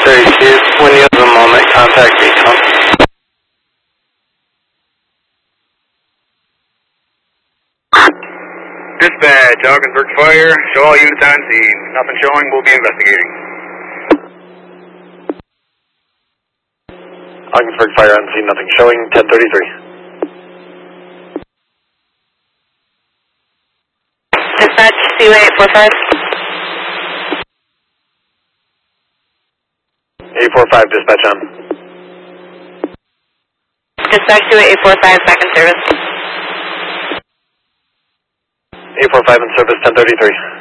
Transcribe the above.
1032, when you have a moment, contact Recon. Dispatch, Augsburg Fire, show all units on scene. Nothing showing, we'll be investigating. Augsburg Fire on scene, nothing showing, 1033. Dispatch, CU845. 845, dispatch on. Dispatch, CU845, back in service. 845 in service, 1033.